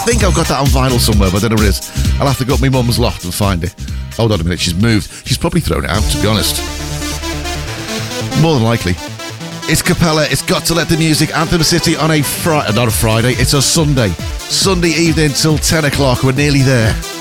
think I've got that on vinyl somewhere, but I don't know where it is. I'll have to go up my mum's loft and find it. Hold on a minute, she's moved. She's probably thrown it out, to be honest. More than likely. It's Capella, it's Got to Let the Music, Anthem City on a Friday, not a Friday, it's a Sunday. Sunday evening till 10 o'clock, we're nearly there.